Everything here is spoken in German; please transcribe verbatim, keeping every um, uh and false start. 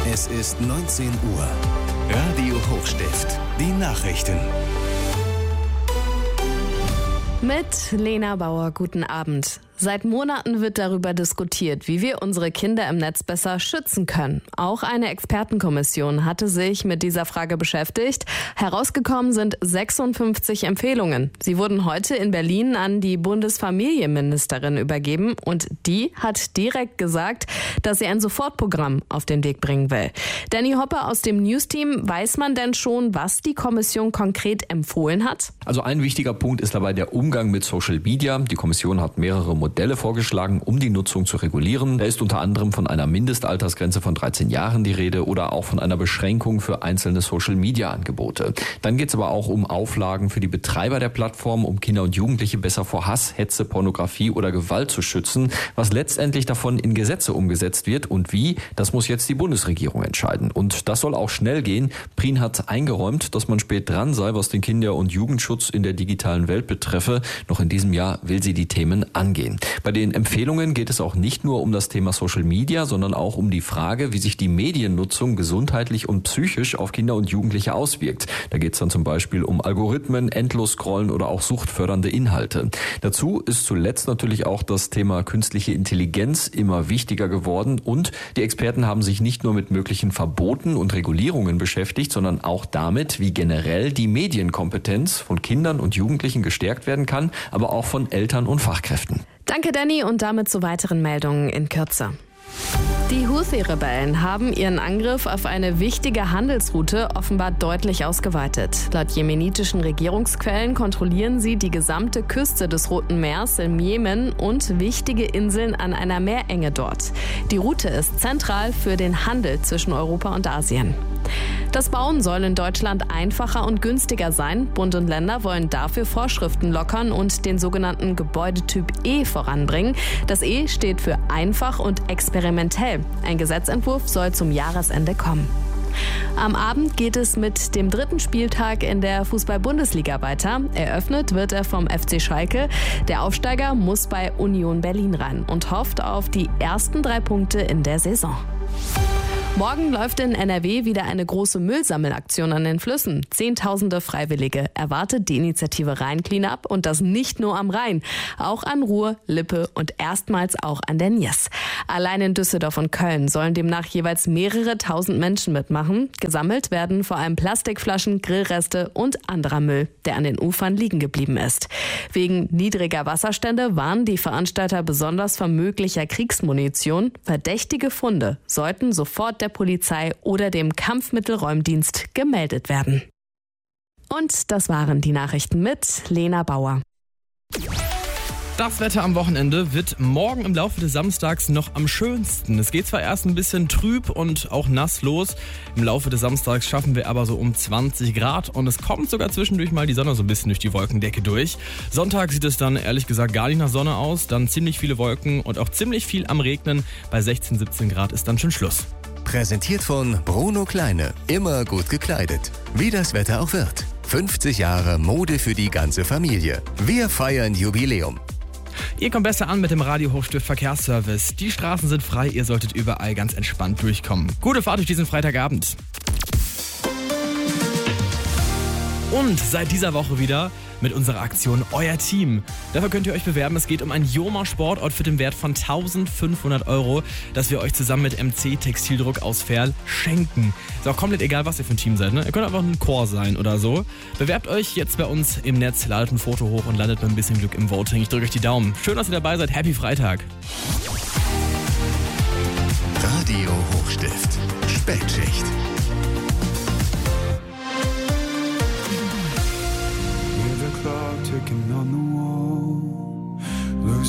Es ist neunzehn Uhr. Radio Hochstift. Die Nachrichten. Mit Lena Bauer, guten Abend. Seit Monaten wird darüber diskutiert, wie wir unsere Kinder im Netz besser schützen können. Auch eine Expertenkommission hatte sich mit dieser Frage beschäftigt. Herausgekommen sind sechsundfünfzig Empfehlungen. Sie wurden heute in Berlin an die Bundesfamilienministerin übergeben und die hat direkt gesagt, dass sie ein Sofortprogramm auf den Weg bringen will. Danny Hopper aus dem News-Team, weiß man denn schon, was die Kommission konkret empfohlen hat? Also ein wichtiger Punkt ist dabei der Umgang mit Social Media. Die Kommission hat mehrere Modelle vorgeschlagen, um die Nutzung zu regulieren. Da ist unter anderem von einer Mindestaltersgrenze von dreizehn Jahren die Rede oder auch von einer Beschränkung für einzelne Social-Media-Angebote. Dann geht es aber auch um Auflagen für die Betreiber der Plattform, um Kinder und Jugendliche besser vor Hass, Hetze, Pornografie oder Gewalt zu schützen. Was letztendlich davon in Gesetze umgesetzt wird und wie, das muss jetzt die Bundesregierung entscheiden. Und das soll auch schnell gehen. Prien hat eingeräumt, dass man spät dran sei, was den Kinder- und Jugendschutz in der digitalen Welt betreffe. Noch in diesem Jahr will sie die Themen angehen. Bei den Empfehlungen geht es auch nicht nur um das Thema Social Media, sondern auch um die Frage, wie sich die Mediennutzung gesundheitlich und psychisch auf Kinder und Jugendliche auswirkt. Da geht es dann zum Beispiel um Algorithmen, Endlosscrollen oder auch suchtfördernde Inhalte. Dazu ist zuletzt natürlich auch das Thema künstliche Intelligenz immer wichtiger geworden und die Experten haben sich nicht nur mit möglichen Verboten und Regulierungen beschäftigt, sondern auch damit, wie generell die Medienkompetenz von Kindern und Jugendlichen gestärkt werden kann, aber auch von Eltern und Fachkräften. Danke, Danny, und damit zu weiteren Meldungen in Kürze. Die Houthi-Rebellen haben ihren Angriff auf eine wichtige Handelsroute offenbar deutlich ausgeweitet. Laut jemenitischen Regierungsquellen kontrollieren sie die gesamte Küste des Roten Meers im Jemen und wichtige Inseln an einer Meerenge dort. Die Route ist zentral für den Handel zwischen Europa und Asien. Das Bauen soll in Deutschland einfacher und günstiger sein. Bund und Länder wollen dafür Vorschriften lockern und den sogenannten Gebäudetyp E voranbringen. Das E steht für einfach und experimentell. Ein Gesetzentwurf soll zum Jahresende kommen. Am Abend geht es mit dem dritten Spieltag in der Fußball-Bundesliga weiter. Eröffnet wird er vom F C Schalke. Der Aufsteiger muss bei Union Berlin ran und hofft auf die ersten drei Punkte in der Saison. Morgen läuft in N R W wieder eine große Müllsammelaktion an den Flüssen. Zehntausende Freiwillige erwartet die Initiative Rhein-Cleanup und das nicht nur am Rhein, auch an Ruhr, Lippe und erstmals auch an der Niers. Allein in Düsseldorf und Köln sollen demnach jeweils mehrere tausend Menschen mitmachen. Gesammelt werden vor allem Plastikflaschen, Grillreste und anderer Müll, der an den Ufern liegen geblieben ist. Wegen niedriger Wasserstände warnen die Veranstalter besonders vor möglicher Kriegsmunition. Verdächtige Funde sollten sofort der Polizei oder dem Kampfmittelräumdienst gemeldet werden. Und das waren die Nachrichten mit Lena Bauer. Das Wetter am Wochenende wird morgen im Laufe des Samstags noch am schönsten. Es geht zwar erst ein bisschen trüb und auch nass los. Im Laufe des Samstags schaffen wir aber so um zwanzig Grad und es kommt sogar zwischendurch mal die Sonne so ein bisschen durch die Wolkendecke durch. Sonntag sieht es dann ehrlich gesagt gar nicht nach Sonne aus. Dann ziemlich viele Wolken und auch ziemlich viel am Regnen. Bei sechzehn, siebzehn Grad ist dann schon Schluss. Präsentiert von Bruno Kleine. Immer gut gekleidet. Wie das Wetter auch wird. fünfzig Jahre Mode für die ganze Familie. Wir feiern Jubiläum. Ihr kommt besser an mit dem Radio Hochstift Verkehrsservice. Die Straßen sind frei, ihr solltet überall ganz entspannt durchkommen. Gute Fahrt durch diesen Freitagabend. Und seit dieser Woche wieder mit unserer Aktion Euer Team. Dafür könnt ihr euch bewerben. Es geht um ein Joma Sportoutfit im Wert von eintausendfünfhundert Euro, das wir euch zusammen mit M C Textildruck aus Verl schenken. Ist auch komplett egal, was ihr für ein Team seid. Ne? Ihr könnt einfach ein Chor sein oder so. Bewerbt euch jetzt bei uns im Netz, ladet ein Foto hoch und landet mit ein bisschen Glück im Voting. Ich drücke euch die Daumen. Schön, dass ihr dabei seid. Happy Freitag. Radio Hochstift. Spätschicht. Clock ticking on the wall.